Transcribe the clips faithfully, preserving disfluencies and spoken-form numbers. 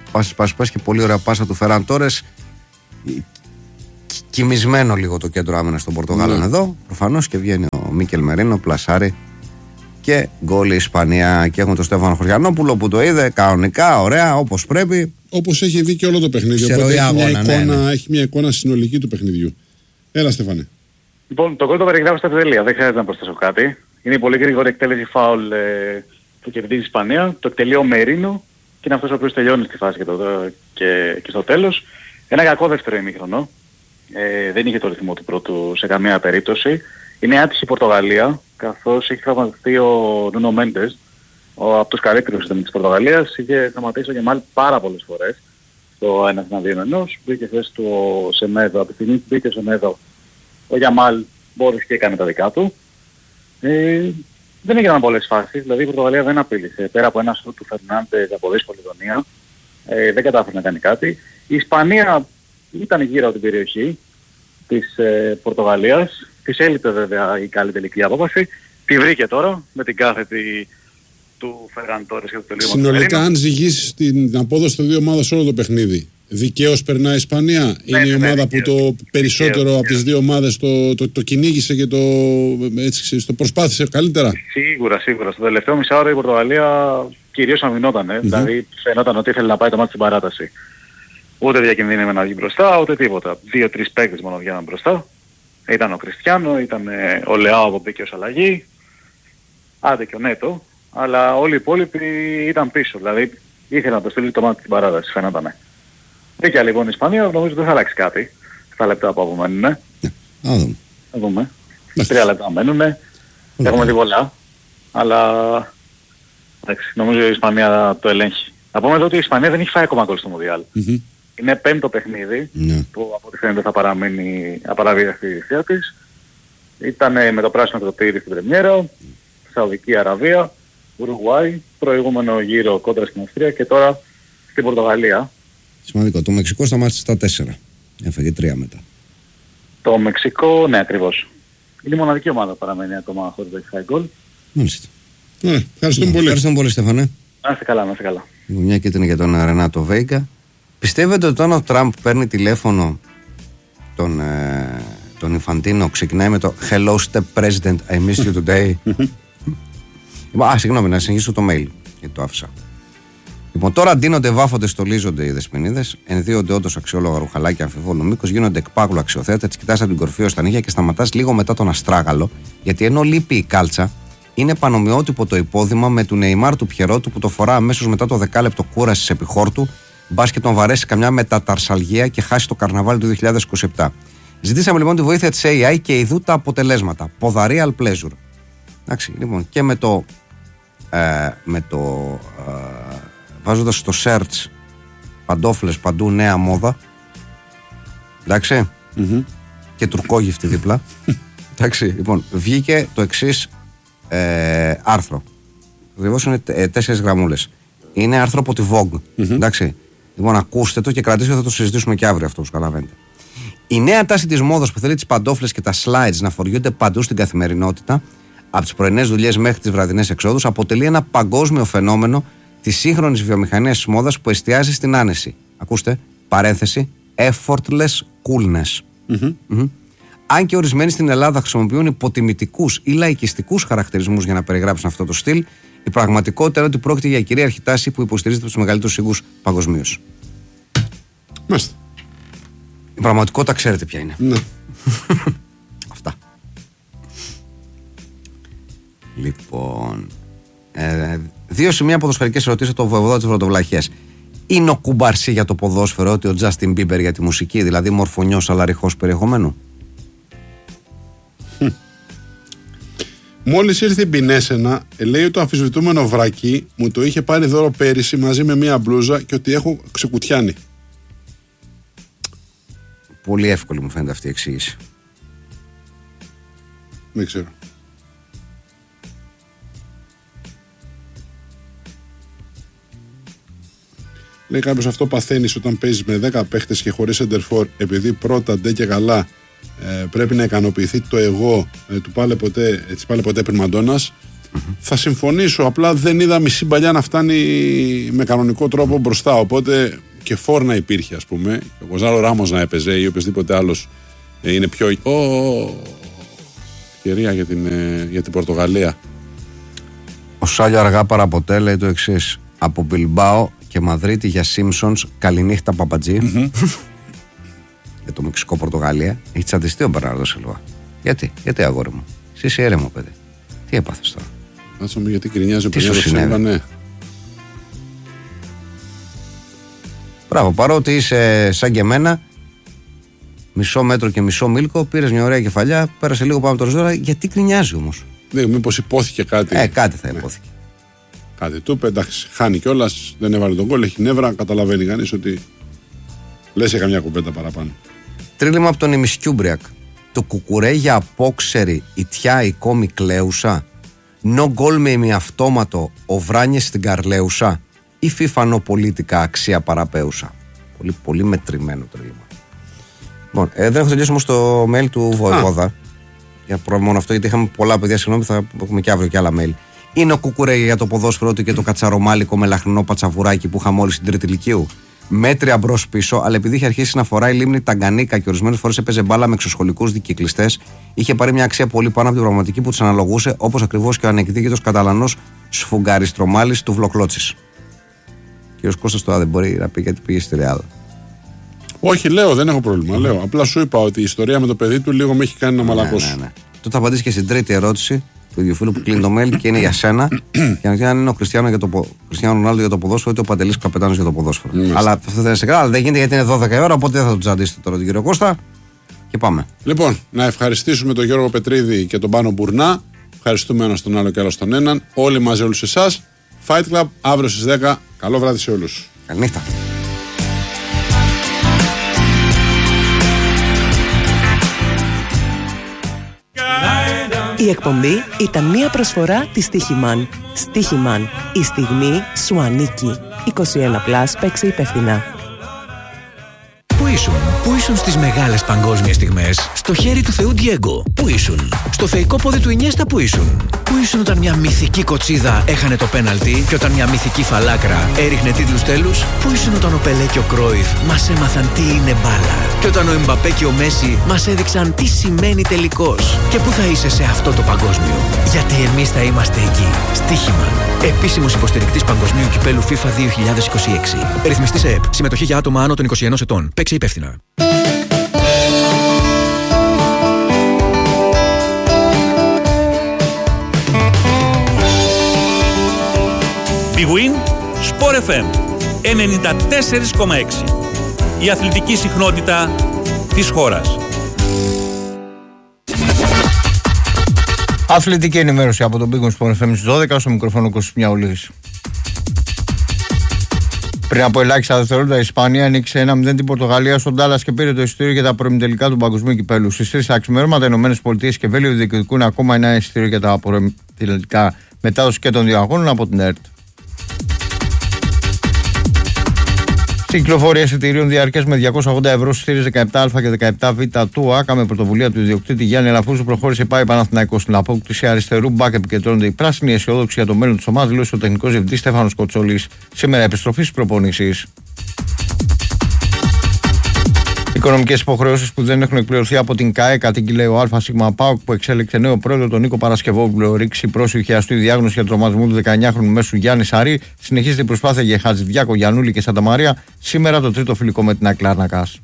Πάσες, πάσες, πάσες και πολύ ωραία πάσα του Φεράν Τόρες. Κοιμισμένο λίγο το κέντρο άμυνας των Πορτογάλων ναι. εδώ. Προφανώς και βγαίνει ο Μίκελ Μερίνο, πλασάρι και γκολ η Ισπανία. Και έχουν τον Στέφανο Χωριανόπουλο που το είδε κανονικά, ωραία, όπως πρέπει. Όπως έχει δει και όλο το παιχνίδι. Οπότε έχει μια, εικόνα, ναι, ναι. έχει μια εικόνα συνολική του παιχνιδιού. Έλα, Στέφανε. Λοιπόν, το γκολ το περιγράφω στα τελεία. Δεν χρειάζεται να προσθέσω κάτι. Είναι η πολύ γρήγορη εκτέλεση φάουλ ε, που κερδίζει η Ισπανία. Το εκτελεί ο Μερίνο και είναι αυτός ο οποίος τελειώνει στη φάση και, το, και, και στο τέλος. Ένα κακό δεύτερο ημίχρονο. Ε, δεν είχε το ρυθμό του πρώτου σε καμία περίπτωση. Είναι άτυχη η Πορτογαλία, καθώς έχει τραυματιστεί ο Νούνο Μέντες, ο, από τους καλύτερους της Πορτογαλίας. Είχε τραυματίσει ο Γεμάλ πάρα πολλές φορές στο ένα εναντίον ενός. Μπήκε θέση του ο Σεμέδο, από τη στιγμή που μπήκε ο Σεμέδο, ο Γιαμάλ μπόρεσε και έκανε τα δικά του. Ε, δεν έγιναν πολλές φάσεις, δηλαδή η Πορτογαλία δεν απείλησε. Πέρα από ένα σουτ του Φερνάντες από δύσκολη γωνία, ε, δεν κατάφερε να κάνει κάτι. Η Ισπανία ήταν γύρω από την περιοχή της ε, Πορτογαλίας. Της έλειπε βέβαια η καλή τελική απόφαση. Τη βρήκε τώρα με την κάθετη του Φεράν Τόρες και του τελείωμα. Συνολικά, αν ζυγίσεις την απόδοση των δύο ομάδων σε όλο το παιχνίδι, δικαίως περνάει η Ισπανία? Ναι, είναι ναι, η ομάδα ναι, που δικαίως, το περισσότερο δικαίως, από τις δύο ομάδες το, το, το κυνήγησε και το, έτσι, το προσπάθησε καλύτερα? Σίγουρα, σίγουρα. Στο τελευταίο μισάωρο η Πορτογαλία κυρίως αμυνόταν. Ε. Mm-hmm. Δηλαδή φαινόταν ότι ήθελε να πάει το μάτι στην παράταση. Ούτε διακινδύνευε να βγει μπροστά, ούτε τίποτα. Δύο-τρεις παίκτες μόνο βγαίναν μπροστά. Ήταν ο Κριστιάνο, ήταν ο Λεάο που μπήκε ως αλλαγή. Άντε και ο Νέτο. Αλλά όλοι οι υπόλοιποι ήταν πίσω. Δηλαδή ήθελαν να το στείλει το μάτι στην παράταση, φαίνονταν. Μπήκε λοιπόν η Ισπανία, νομίζω ότι δεν θα αλλάξει κάτι στα λεπτά που απομένουν. Ναι, να δούμε. Θα δούμε. Τρία λεπτά μένουν. Έχουμε δει πολλά. Αλλά εντάξει, νομίζω η Ισπανία το ελέγχει. Να πούμε εδώ ότι η Ισπανία δεν έχει φάει ακόμα γκολ στο Μουντιάλ. Mm-hmm. Είναι πέμπτο παιχνίδι mm-hmm. που από ό,τι φαίνεται θα παραμείνει απαραβίαστη η θεία της. Ήταν με το πράσινο και το τύρι στην πρεμιέρα, Σαουδική Αραβία, Ουρουγουάη, προηγούμενο γύρο κόντρα στην Αυστρία και τώρα στην Πορτογαλία. Σημαντικό. Το Μεξικό σταμάτησε στα τέσσερα. Έφαγε τρία μετά. Το Μεξικό, ναι ακριβώς. Είναι η μοναδική ομάδα που παραμένει ακόμα χωρίς να έχει φάει γκολ. Μάλιστα. Ναι, ευχαριστούμε πολύ. Ευχαριστούμε πολύ, Στέφανε. Να είστε καλά, να είστε καλά. Μια και ήταν για τον Ρενάτο Βέικα. Πιστεύετε ότι όταν ο Τραμπ παίρνει τηλέφωνο τον, ε, τον Ιφαντίνο, ξεκινάει με το Hello Step President, I miss you today? Α, συγγνώμη, να συνεχίσω το mail, γιατί το άφησα. Λοιπόν, τώρα ντύνονται, βάφονται, στολίζονται οι δεσποινίδες, ενδύονται όντως αξιόλογα ρουχαλάκια αμφιβόλου μήκος, γίνονται εκπάγλου αξιοθέατα, τις κοιτάς από την κορφή ως τα νύχια και σταματάς λίγο μετά τον αστράγαλο, γιατί ενώ λείπει η κάλτσα, είναι πανομοιότυπο το υπόδημα με του Νεϊμάρ του Πιερότου που το φορά αμέσως μετά το δεκάλεπτο κούρασης επιχόρτου, μπας και τον βαρέσει καμιά μεταταρσαλγία και χάσει το καρναβάλι του δύο χιλιάδες είκοσι επτά. Ζητήσαμε λοιπόν τη βοήθεια της έι άι και ειδού τα αποτελέσματα. Ποδαρή al pleasure. Εντάξει, λοιπόν, και με το. Ε, με το ε, βάζοντας στο search παντόφλες παντού νέα μόδα. Εντάξει. Mm-hmm. Και τουρκόγυφτη δίπλα. Εντάξει, λοιπόν, βγήκε το εξής ε, άρθρο. Ακριβώς είναι ε, τέσσερις γραμμούλες. Είναι άρθρο από τη Vogue. Mm-hmm. Εντάξει. Λοιπόν, ακούστε το και κρατήστε το, θα το συζητήσουμε και αύριο αυτό που καταλαβαίνετε. Η νέα τάση της μόδας που θέλει τις παντόφλες και τα slides να φοριούνται παντού στην καθημερινότητα, από τις πρωινές δουλειές μέχρι τις βραδινές εξόδους, αποτελεί ένα παγκόσμιο φαινόμενο της σύγχρονης βιομηχανίας της μόδας που εστιάζει στην άνεση. Ακούστε, παρένθεση, effortless coolness. Mm-hmm. Mm-hmm. Αν και ορισμένοι στην Ελλάδα χρησιμοποιούν υποτιμητικούς ή λαϊκιστικούς χαρακτηρισμούς για να περιγράψουν αυτό το στυλ, η πραγματικότητα είναι ότι πρόκειται για κυρίαρχη τάση που υποστηρίζεται από τους μεγαλύτερους οίκους παγκοσμίως. Μάλιστα. Η πραγματικότητα ξέρετε ποια είναι. Ναι. Αυτά. Λοιπόν. Ε, δύο σημεία ποδοσφαιρικές ερωτήσεις από το Βοεβοδά της Βροντοβλαχίας. Είναι ο Κουμπαρσί για το ποδόσφαιρο ότι ο Τζάστιν Μπίμπερ για τη μουσική, δηλαδή μορφωνιός αλλά ρηχός περιεχομένου? Μόλις ήρθε η Μπινέσενα, λέει ότι το αμφισβητούμενο βρακί μου το είχε πάρει δώρο πέρυσι μαζί με μία μπλούζα και ότι έχω ξεκουτιάνει. Πολύ εύκολη μου φαίνεται αυτή η εξήγηση. Δεν ξέρω. Λέει κάποιος, αυτό παθαίνεις όταν παίζεις με δέκα παίχτες και χωρίς εντερφόρ, επειδή πρώτα ντε και καλά ε, πρέπει να ικανοποιηθεί το εγώ ε, του πάλε ποτέ, της πάλε ποτέ πριν Μαντώνας. Mm-hmm. Θα συμφωνήσω. Απλά δεν είδα μισή παλιά να φτάνει με κανονικό τρόπο μπροστά. Οπότε και φόρνα υπήρχε, ας πούμε. Ο Γκονζάλο Ράμος να έπαιζε ή οποιοδήποτε άλλος ε, είναι πιο. Oh, ευκαιρία για την, ε, για την Πορτογαλία. Ο Σάλιο αργά παραποτέ λέει το εξής. Από Μπιλμπάο και Μαδρίτη για Σίμψονς, καληνύχτα Παπατζή. Mm-hmm. Για το Μεξικό Πορτογαλία. Έχει τσαντιστεί ο Μπερνάρντο Σίλβα. Γιατί, γιατί αγόρι μου. Εσύ είσαι ήρεμο, παιδί. Τι έπαθες τώρα. Άσο μου, γιατί κρινιάζει ο Μπερνάρντο Σίλβα, ναι. Μπράβο, παρότι είσαι σαν και εμένα, μισό μέτρο και μισό μίλκο, πήρες μια ωραία κεφαλιά, πέρασε λίγο πάνω από το ριζόρα. Γιατί κρινιάζει όμως. Ναι, μήπως υπόθηκε κάτι. Ε, κάτι θα ναι. υπόθηκε. Κάτι του είπε, εντάξει, χάνει κιόλας, δεν έβαλε τον γκολ, έχει νεύρα, καταλαβαίνει κανείς ότι λες για καμιά κουβέντα παραπάνω. Τρίλημα από τον Ημισκιούμπριακ. Το κουκουρέ για απόξερη ητιά η κόμη κλαίουσα. No goal με ημιαυτόματο ο Βράνιες στην Καρλέουσα. Ή φιφανοπολίτικα αξία παραπέουσα. Πολύ, πολύ μετρημένο τρίλημα. Λοιπόν, ε, δεν έχω τελειώσει όμως το mail του Βοεβόδα. Για μόνο αυτό, γιατί είχαμε πολλά παιδιά, συγγνώμη, θα έχουμε και αύριο και άλλα mail. Είναι ο κουκουρέ για το ποδόσφαιρο του και το κατσαρομάλικο με λαχνό πατσαβουράκι που είχαμε όλοι στην τρίτη ηλικίου. Μέτρια μπρος πίσω, αλλά επειδή είχε αρχίσει να φοράει λίμνη ταγκανίκα και ορισμένες φορές έπαιζε μπάλα με εξωσχολικούς δικυκλιστές, είχε πάρει μια αξία πολύ πάνω από την πραγματική που της αναλογούσε, όπως ακριβώς και ο ανεκδίκητος Καταλανός σφουγγαριστρομάλης του Βλοκλώτσης. Κύριος Κώστας τώρα δεν μπορεί να πει γιατί πήγε στη Ρεάλ. Όχι, λέω, δεν έχω πρόβλημα. Mm. Λέω. Απλά σου είπα ότι η ιστορία με το παιδί του λίγο με έχει κάνει να μαλακώσω. Ναι, ναι, ναι. Τότε θα απαντήσει και στην τρίτη ερώτηση του ίδιου φίλου που κλείνει το mail και είναι για σένα. Και αν είναι ο Κριστιάνο για το Κριστιάνο Ρονάλντο για το ποδόσφαιρο, είτε ο Παντελής Καπετάνος για το ποδόσφαιρο. Mm. Αλλά αυτό δεν είναι σε καλά, δεν γίνεται γιατί είναι δώδεκα η ώρα, οπότε δεν θα τον τσαντήσετε τώρα τον κύριο Κώστα. Και πάμε. Λοιπόν, να ευχαριστήσουμε τον Γιώργο Πετρίδη και τον Πάνο Μπουρνά. Ευχαριστούμε ένα τον άλλο και άλλο τον έναν. Όλοι μαζί, όλους εσάς. Fight Club αύριο στις δέκα. Καλό βράδυ σε όλους. Καληνύχτα. Η εκπομπή ήταν μία προσφορά της Στίχημαν. Στίχημαν. Η στιγμή σου ανήκει. είκοσι ένα συν, παίξε υπεύθυνα. Πού ήσουν, πού ήσουν στις μεγάλες παγκόσμιες στιγμές, στο χέρι του Θεού Ντιέγκο, πού ήσουν, στο θεϊκό πόδι του Ινιέστα, πού ήσουν, πού ήσουν όταν μια μυθική κοτσίδα έχανε το πέναλτι και όταν μια μυθική φαλάκρα έριχνε τίτλους τέλους, πού ήσουν όταν ο Πελέ και ο Κρόιφ μας έμαθαν τι είναι μπάλα και όταν ο Εμπαπέ και ο Μέση μας έδειξαν τι σημαίνει τελικός. Και πού θα είσαι σε αυτό το παγκόσμιο, γιατί εμείς θα είμαστε εκεί. Στίχημαν. Επίσημος υποστηρικτής Παγκοσμίου Κυπέλου FIFA δύο χιλιάδες είκοσι έξι. Ρυθμιστής ΕΕΠ. Συμμετοχή για άτομα άνω των είκοσι ενός ετών. Παίξε υπεύθυνα. Big Win Sport εφ εμ ενενήντα τέσσερα κόμμα έξι. Η αθλητική συχνότητα της χώρας. Αθλητική ενημέρωση από τον Big Win Sport εφ εμ στις δώδεκα, στο μικρόφωνο Κώστας Μιαουλίδης. Πριν από ελάχιστα δευτερόλεπτα, η Ισπανία νίκησε ένα μηδέν την Πορτογαλία στον Ντάλλας και πήρε το εισιτήριο για τα προημιτελικά του Παγκοσμίου Κυπέλου. Στις τρεις τα ξημερώματα, οι ΗΠΑ και Βέλγιο διεκδικούν ακόμα ένα εισιτήριο για τα προημιτελικά, μετάδοση και των δύο αγώνων από την ΕΡΤ. Στην κυκλοφορία εισιτηρίων διαρκές με διακόσια ογδόντα ευρώ στις θύρες δεκαεπτά α και δεκαεπτά β του ΟΑΚΑ με πρωτοβουλία του ιδιοκτήτη Γιάννη Αλαφούζου, προχώρησε πάει Παναθηναϊκός στην απόκτηση αριστερού μπακ. Επικεντρώνονται οι πράσινοι, αισιόδοξοι για το μέλλον της ομάδας, δήλωσε ο τεχνικός διευθυντής Στέφανος Κοτσόλης. Σήμερα επιστροφή στις προπονήσεις. Οικονομικές υποχρεώσεις που δεν έχουν εκπληρωθεί από την ΚΑΕ, κατήγγειλε ο ΑΣ ΠΑΟΚ που εξέλεξε νέο πρόεδρο τον Νίκο Παρασκευόπουλο. Ρίξει πρόσφυγη χειαστού διάγνωση για τον τραυματισμό του δεκαεννιάχρονου μέσου Γιάννη Σαρή. Συνεχίζεται η προσπάθεια για Χατζηδιάκο, Γιαννούλη και Σανταμαρία. Σήμερα το τρίτο φιλικό με την ΑΕΚ Λάρνακας.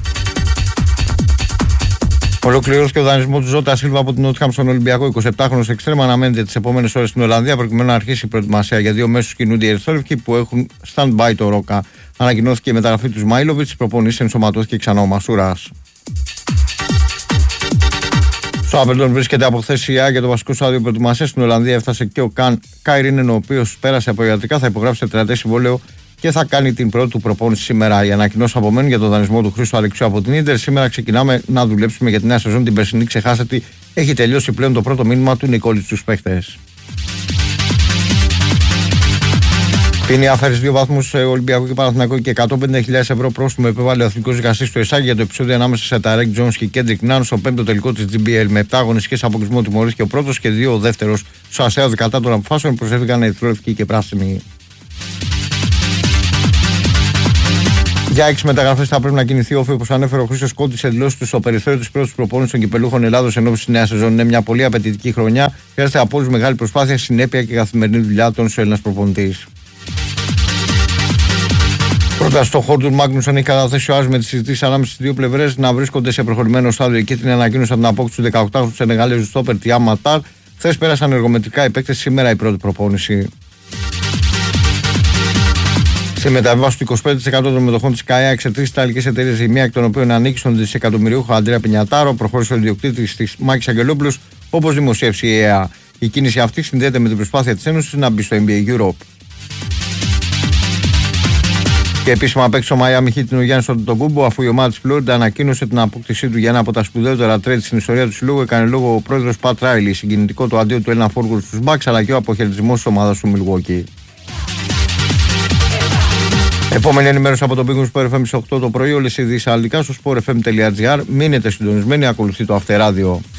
Ολοκληρώθηκε ο δανεισμός του Ζώτα Σίλβα από την Νότιχαμ στον Ολυμπιακό. εικοσιεπτάχρονος εξτρέμα αναμένεται τις επόμενες ώρες στην Ολλανδία προκειμένου να αρχίσει η προετοιμασία για δύο μέσους. Κινούνται οι Ερυθρόλευκοι που έχουν stand-by το Ρόκα. Ανακοινώθηκε η μεταγραφή του Σμάιλοβιτς, στις προπονήσεις ενσωματώθηκε ξανά ο Μασούρας. Στο Άπελτον βρίσκεται από χθες η ΑΕΚ για το βασικό στάδιο προετοιμασίας. Στην Ολλανδία έφτασε και ο Καν Κάιρινεν, ο οποίος πέρασε από ιατρικά, θα υπογράψει τετραετές συμβόλαιο και θα κάνει την πρώτη του προπόνηση σήμερα. Οι ανακοινώσεις απομένουν για τον δανεισμό του Χρήστου Αλεξίου από την Ίντερ. Σήμερα ξεκινάμε να δουλέψουμε για τη νέα σεζόν. Την περσινή ξεχάσατε, έχει τελειώσει πλέον το πρώτο μήνυμα του Νικόλη στους παίχτες. Ποινή άφερε δύο βαθμούς Ολυμπιακού και Παναθηναϊκού και εκατόν πενήντα χιλιάδες ευρώ πρόστιμο επιβάλλει ο Εθνικός Δικαστής του ΕΣΑ για το επεισόδιο ανάμεσα σε Ταρέκ Τζόνς και Κέντρικ Νάν στο πέμπτο τελικό της τζι μπι ελ. Με επτά αγωνιστικές αποκλεισμό τιμωρήθηκε ο πρώτος και δύο ο δεύτερος. Στους αστέαδες κατά των αποφάσεων προσέφηκαν ερυθρόλευκοι και πράσινοι. Για έξι μεταγραφές θα πρέπει να κινηθεί όφη, όπως ανέφερε ο Χρήστος Κόντης σε δηλώσεις του στο περιθώριο της πρώτης προπόνησης των κυπελούχων Ελλάδος εν ώψη της νέας σεζόν. Είναι μια πολύ απαιτητική χρονιά. Χρειάζεται από όλους μεγάλη προσπάθεια, συνέπεια και καθημερινή δουλειά των Έλληνας προπονητής. Πρώτα στο χώρο του Μάγνουσον έχει καταθέσει ο Άρης με τις συζητήσεις ανάμεσα στις δύο πλευρές να βρίσκονται σε προχωρημένο στάδιο. Εκεί την ανακοίνωση από την απόκτηση του δεκαοκτάχρονου του Σενεγαλέζου στόπερ Τιάμ Ματάρ. Χθες πέρασαν εργομετρικά οι παίκτες, σήμερα η πρώτη προπόνηση. Σε μεταβίβαση του είκοσι πέντε τοις εκατό των μετοχών της ΚΑΕΑ εξαιρετικές ιταλικές εταιρείες, η μία εκ των οποίων ανήκει στον δισεκατομμυριούχο Αντρέα Πινιατάρο, προχώρησε ο ιδιοκτήτης της Μάκης Αγγελόπουλος, όπως δημοσίευσε η ΕΑ. Η κίνηση αυτή συνδέεται με την προσπάθεια της Ένωσης να μπει στο N B A Europe. Και επίσημα παίξει ο Μαϊάμι Χιτ ο Γιάννης Αντετοκούμπο, αφού η ομάδα της Φλόριντα ανακοίνωσε την απόκτησή του για ένα από τα σπουδαιότερα τρέιτ στην ιστορία του συλλόγου. Έκανε λόγο ο πρόεδρος Πατ Ράιλι, συγκινητικό το αντίο του Έλληνα φόργουρου στους Bucks, αλλά και ο αποχαιρετισμός της ομάδας του Milwaukee. Επόμενη ενημέρωση από το Big Sport εφ εμ στις οκτώ το πρωί. Όλες οι ειδήσεις αλληλικά στο sport f m τελεία g r. Μείνετε συντονισμένοι, ακολουθεί το Αυτεράδιο.